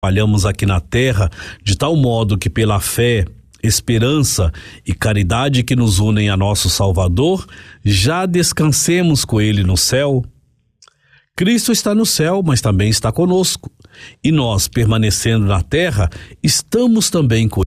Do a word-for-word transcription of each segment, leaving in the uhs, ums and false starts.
Trabalhamos aqui na terra de tal modo que pela fé, esperança e caridade que nos unem a nosso Salvador, já descansemos com Ele no céu. Cristo está no céu, mas também está conosco. E nós, permanecendo na terra, estamos também com Ele.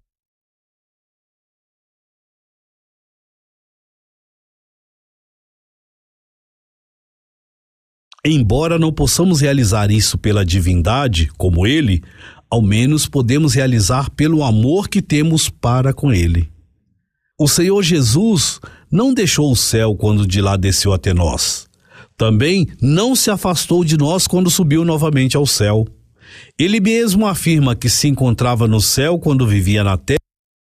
Embora não possamos realizar isso pela divindade, como Ele, ao menos podemos realizar pelo amor que temos para com Ele. O Senhor Jesus não deixou o céu quando de lá desceu até nós. Também não se afastou de nós quando subiu novamente ao céu. Ele mesmo afirma que se encontrava no céu quando vivia na terra.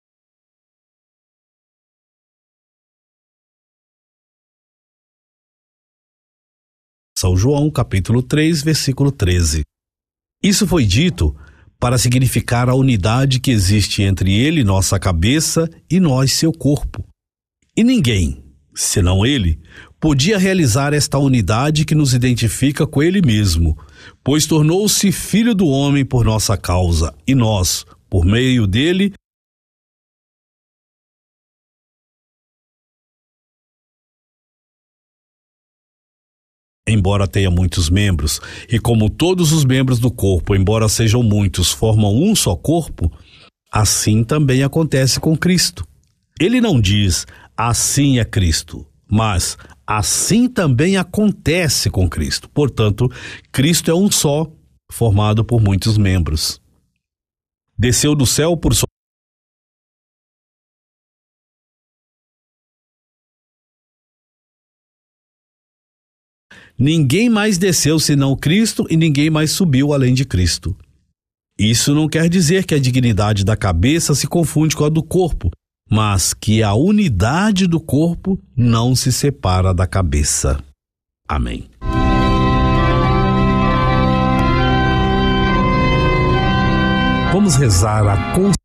São João, capítulo três, versículo treze. Isso foi dito para significar a unidade que existe entre Ele, nossa cabeça, e nós, seu corpo. E ninguém, senão Ele, podia realizar esta unidade que nos identifica com Ele mesmo, pois tornou-se Filho do homem por nossa causa, e nós, por meio dele, embora tenha muitos membros, e como todos os membros do corpo, embora sejam muitos, formam um só corpo, assim também acontece com Cristo. Ele não diz, assim é Cristo, mas assim também acontece com Cristo. Portanto, Cristo é um só, formado por muitos membros. Desceu do céu por sua Ninguém mais desceu senão Cristo e ninguém mais subiu além de Cristo. Isso não quer dizer que a dignidade da cabeça se confunde com a do corpo, mas que a unidade do corpo não se separa da cabeça. Amém. Vamos rezar a consciência.